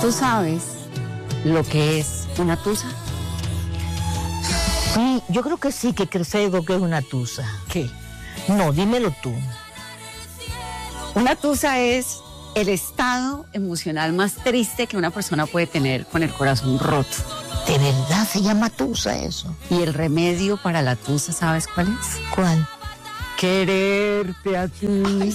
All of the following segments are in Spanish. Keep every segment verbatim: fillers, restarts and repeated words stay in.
¿Tú sabes lo que es una tusa? Sí, yo creo que sí, que sé lo que es una tusa. ¿Qué? No, dímelo tú. Una tusa es el estado emocional más triste que una persona puede tener con el corazón roto. ¿De verdad se llama tusa eso? ¿Y el remedio para la tusa, sabes cuál es? ¿Cuál? Quererte a ti. Bueno,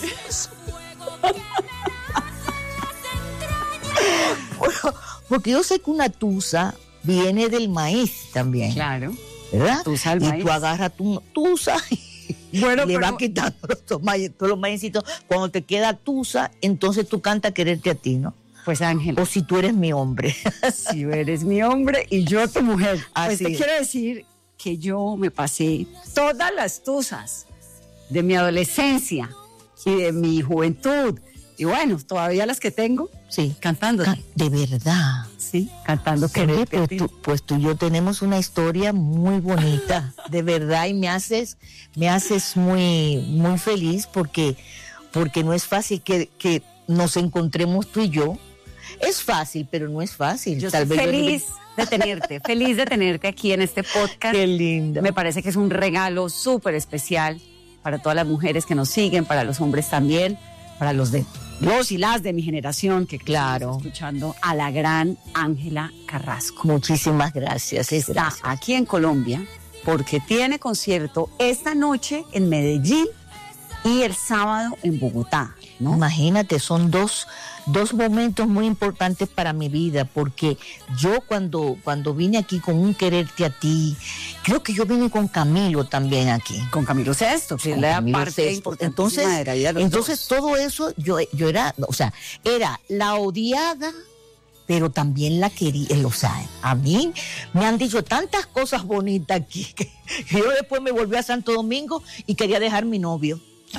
porque yo sé que una tusa viene del maíz también. Claro. ¿Verdad? Tusa al y maíz. tú agarras tu tusa y Bueno, le pero... vas quitando los, maíz, todos los maícitos. Cuando te queda tusa, entonces tú cantas quererte a ti, ¿no? Pues Ángel. O si tú eres mi hombre. Si eres mi hombre y yo tu mujer. Pues Así te es. quiero decir que yo me pasé todas las tusas de mi adolescencia y de mi juventud. Y bueno, todavía las que tengo, Sí. cantando. Ca- De verdad. Sí, cantando Oye, quererte a pues, ti. tú, pues tú y yo tenemos una historia muy bonita, de verdad, y me haces, me haces muy, muy feliz porque, porque no es fácil que, que nos encontremos tú y yo. Es fácil, pero no es fácil. Yo Tal estoy vez yo ni- feliz de tenerte, feliz de tenerte aquí en este podcast. Qué lindo. Me parece que es un regalo súper especial para todas las mujeres que nos siguen, para los hombres también, para los de los y las de mi generación que Claro. estamos escuchando a la gran Ángela Carrasco. Muchísimas gracias. Es Está gracias. aquí en Colombia porque tiene concierto esta noche en Medellín y el sábado en Bogotá, ¿no? Imagínate, son dos, dos momentos muy importantes para mi vida, porque yo cuando, cuando vine aquí con un quererte a ti, creo que yo vine con Camilo también aquí. Con Camilo Sesto, que es Con la Camilo parte Sesto. importantísima Entonces, de la vida de los entonces dos. todo eso, yo, yo era, o sea, era la odiada, pero también la quería, o sea, a mí me han dicho tantas cosas bonitas aquí, que yo después me volví a Santo Domingo y quería dejar mi novio.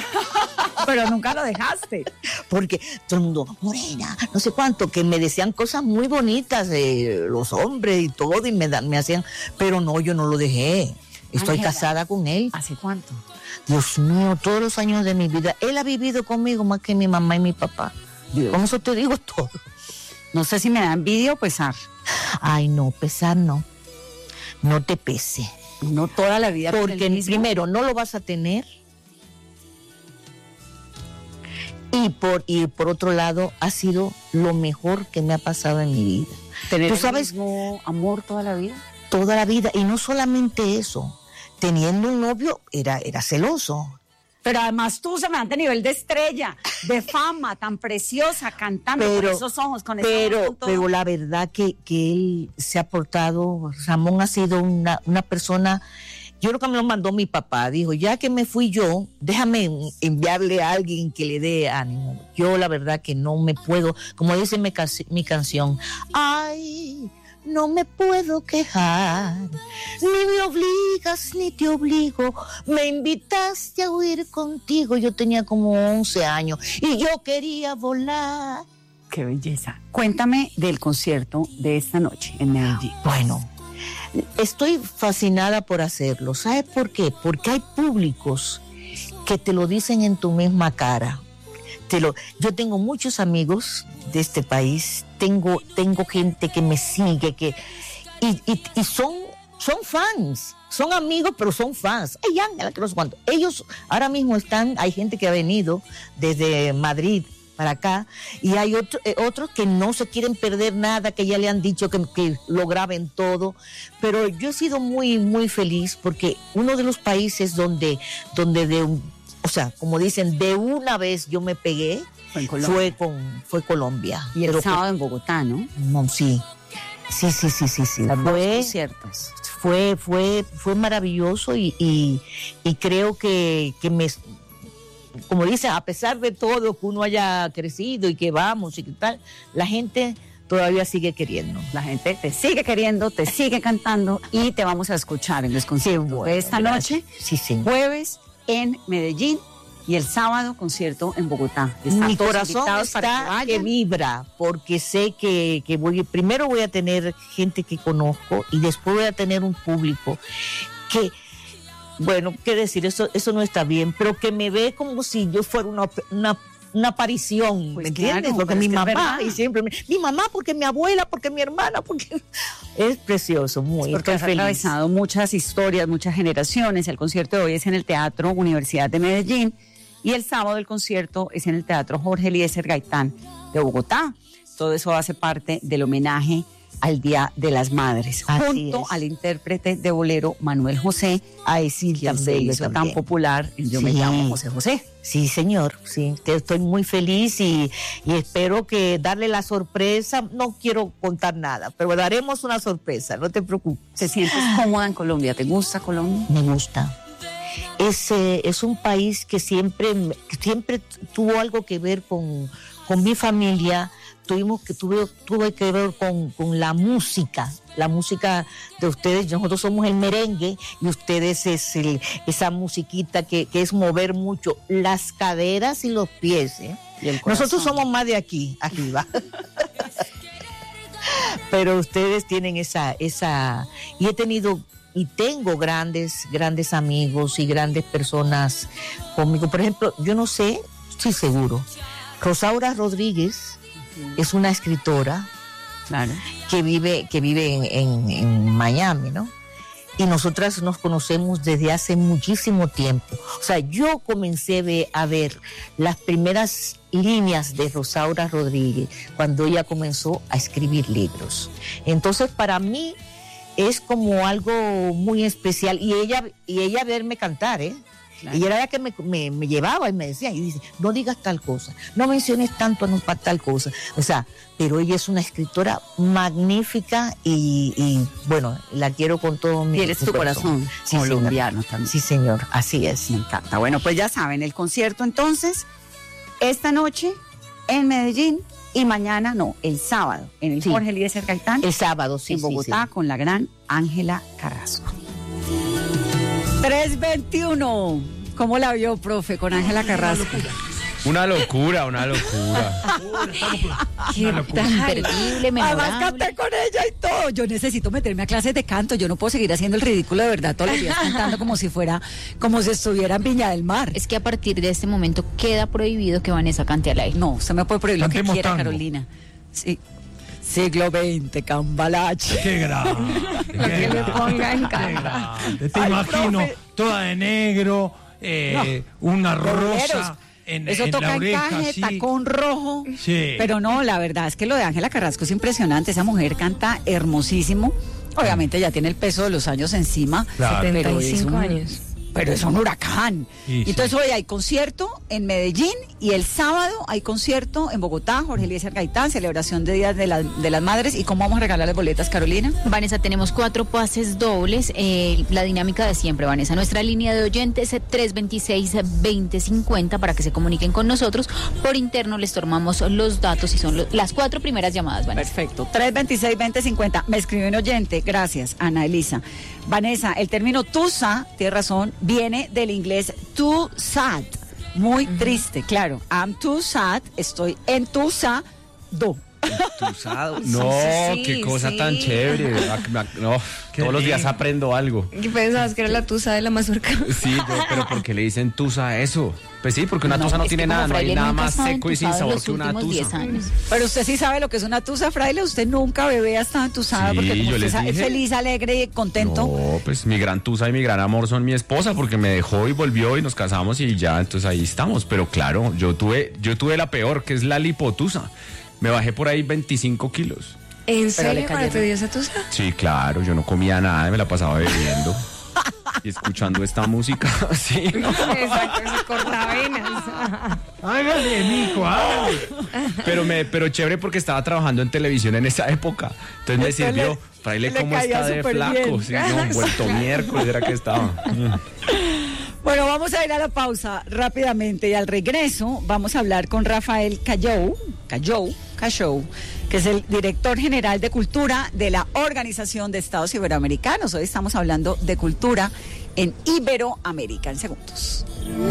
Pero nunca lo dejaste. Porque todo el mundo, morena, no sé cuánto, que me decían cosas muy bonitas, eh, los hombres y todo, y me, da- me hacían, pero no, yo no lo dejé. Estoy Ángela. casada con él. ¿Hace cuánto? Dios mío, todos los años de mi vida, él ha vivido conmigo más que mi mamá y mi papá. Con eso te digo todo. No sé si me da envidia o pesar. Ay, no, pesar no. No te pese. No toda la vida. con Porque el mismo. primero no lo vas a tener. Y por, y por otro lado, ha sido lo mejor que me ha pasado en mi vida. Tener ¿Tú el sabes? mismo amor toda la vida. Toda la vida. Y no solamente eso. Teniendo un novio, era, era celoso. Pero además tú se me a nivel de estrella, de fama, tan preciosa, cantando Pero- con esos ojos, con esa voz, Pero, con todo. pero la verdad que, que él se ha portado, Ramón ha sido una, una persona, yo creo que me lo mandó mi papá, dijo, ya que me fui yo, déjame enviarle a alguien que le dé ánimo. Yo la verdad que no me puedo, como dice mi, casi- mi canción, ay, no me puedo quejar, ni me obligas ni te obligo, me invitaste a huir contigo, yo tenía como once años y yo quería volar. Qué belleza. Cuéntame del concierto de esta noche en Medellín. Bueno, estoy fascinada por hacerlo. ¿Sabes por qué? Porque hay públicos que te lo dicen en tu misma cara. Te lo, yo tengo muchos amigos de este país, tengo, tengo gente que me sigue, que, y, y, y son, son fans, son amigos, pero son fans. Ay, Ángela, que no sé cuánto. Ellos ahora mismo están, hay gente que ha venido desde Madrid para acá, y hay otro, eh, otros que no se quieren perder nada, que ya le han dicho que, que lo graben todo, pero yo he sido muy, muy feliz porque uno de los países donde, donde de un, o sea, como dicen, de una vez yo me pegué, Fue en Colombia. fue, con, fue Colombia. Y el Pero sábado en Bogotá, ¿no? que- no, sí, sí, sí, sí, sí, sí. Las dos Fue, conciertos. fue, fue, fue maravilloso y, y, y creo que, que me, como dice, a pesar de todo que uno haya crecido y que vamos y que tal, la gente todavía sigue queriendo. La gente te sigue queriendo, te sigue cantando y te vamos a escuchar en los conciertos bueno, de esta gracias. noche, Sí, sí. jueves en Medellín y el sábado concierto en Bogotá. Están Mi todos corazón invitados para que está que, vayan. vibra, porque sé que, que voy, primero voy a tener gente que conozco y después voy a tener un público que, bueno, qué decir, eso, eso no está bien, pero que me ve como si yo fuera una, una una aparición, Pues ¿me entiendes? claro, Porque pero mi es que es mamá, verdad. y siempre, me- mi mamá, porque mi abuela, porque mi hermana, porque es precioso, muy, Porque estoy has feliz. atravesado muchas historias, muchas generaciones. El concierto de hoy es en el Teatro Universidad de Medellín y el sábado el concierto es en el Teatro Jorge Eliezer Gaitán de Bogotá. Todo eso hace parte del homenaje al Día de las Madres, Así junto es. al intérprete de bolero Manuel José, Ay, sí, quien tan se bello hizo tan también. popular en Yo me Sí. llamo José José. Sí, señor, sí, te- estoy muy feliz y, y espero que darle la sorpresa, no quiero contar nada, pero daremos una sorpresa, no te preocupes. ¿Te sientes cómoda en Colombia? ¿Te gusta Colombia? Me gusta. Es, eh, es un país que siempre, me- que siempre tuvo algo que ver con, con mi familia, tuvimos que tuve, tuve que ver con, con la música, la música de ustedes. Nosotros somos el merengue y ustedes es el, esa musiquita que, que es mover mucho las caderas y los pies, ¿eh? Y el corazón. Nosotros somos más de aquí, arriba. Pero ustedes tienen esa, esa, y he tenido y tengo grandes, grandes amigos y grandes personas conmigo. Por ejemplo, yo no sé, estoy seguro, Rosaura Rodríguez es una escritora Claro. que vive, que vive en, en- en Miami, ¿no? Y nosotras nos conocemos desde hace muchísimo tiempo. O sea, yo comencé a ver, a ver las primeras líneas de Rosaura Rodríguez cuando ella comenzó a escribir libros. Entonces, para mí es como algo muy especial. Y ella, y ella verme cantar, ¿eh? Claro. Y era la que me, me- me llevaba y me decía, y dice, no digas tal cosa, no menciones tanto no para tal cosa. O sea, pero ella es una escritora magnífica y, y, bueno, la quiero con todo mi, Tienes mi tu corazón Sí, señor. colombiano también. Sí, señor, así es. Me encanta. Bueno, pues ya saben, el concierto entonces, esta noche en Medellín y mañana, no, el sábado, en el Sí. Jorge Eliezer Gaitán, El sábado, sí, en sí, Bogotá, sí. con la gran Ángela Carrasco. tres veintiuno. ¿Cómo la vio, profe, con Ángela Carrasco? Una locura, una locura. Qué tan terrible, Además memorable. canté con ella y todo. Yo necesito meterme a clases de canto. Yo no puedo seguir haciendo el ridículo de verdad todos los días cantando como si fuera, como si estuviera en Viña del Mar. Es que a partir de este momento queda prohibido que Vanessa cante al aire. No, usted me puede prohibir lo que Cantemos quiera, tango. Carolina. Sí. Siglo veinte, Cambalache. Qué grande. Lo que le ponga en Qué cara. grande. Te Ay, imagino profe. toda de negro, eh, una Boleros. rosa en, Eso en toca la oreja, encaje, así. tacón rojo. Sí. Pero no, la verdad es que lo de Ángela Carrasco es impresionante. Esa mujer canta hermosísimo. Obviamente ya tiene el peso de los años encima. Claro. pero es setenta y cinco un- años. Pero es un huracán. Sí, sí. Entonces hoy hay concierto en Medellín y el sábado hay concierto en Bogotá, Jorge Eliezer Gaitán, celebración de Días de, la- de las Madres. ¿Y cómo vamos a regalar las boletas, Carolina? Vanessa, tenemos cuatro pases dobles. eh, la dinámica de siempre, Vanessa. Nuestra línea de oyentes es tres veintiséis, veinte cincuenta para que se comuniquen con nosotros. Por interno les tomamos los datos y son lo- las cuatro primeras llamadas, Vanessa. Perfecto. tres veintiséis, veinte cincuenta. Me escribió un oyente. Gracias, Ana Elisa. Vanessa, el término tusa, tiene razón, viene del inglés too sad. Muy triste, claro. I'm too sad, estoy entusado. Entusado. No, sí, qué cosa sí. tan chévere. Ah, me ac- No, Qué todos los días lindo. aprendo algo. ¿Qué pensabas que era la tusa de la mazorca? Sí, no, pero ¿por qué le dicen tusa a eso? Pues sí, porque una No, tusa no es que tiene como nada, no hay Fraile nada nunca más estaba seco y sin entusado en sabor los que una últimos diez tusa. años. Pero usted sí sabe lo que es una tusa, Fraile. Usted nunca, bebé, ha estado entusada Sí, porque como yo usted les sa- es dije. feliz, alegre y contento. No, pues mi gran tusa y mi gran amor son mi esposa porque me dejó y volvió y nos casamos y ya, entonces ahí estamos. Pero claro, yo tuve, yo tuve la peor, que es la lipotusa. Me bajé por ahí veinticinco kilos. ¿En le serio cuando cayeron. te dio esa tusa? Sí, claro, yo no comía nada, me la pasaba bebiendo y escuchando esta música. Sí, no. Exacto, ese cortavenas. Hágale, mijo, hágale. Pero me, pero chévere porque estaba trabajando en televisión en esa época. Entonces me Entonces sirvió. le- Fraile, le ¿cómo caía está de súper flaco? bien. Sí, no, vuelto miércoles era que estaba. Bueno, vamos a ir a la pausa rápidamente y al regreso vamos a hablar con Rafael Callou, Callou, Callou, que es el director general de cultura de la Organización de Estados Iberoamericanos. Hoy estamos hablando de cultura en Iberoamérica en segundos.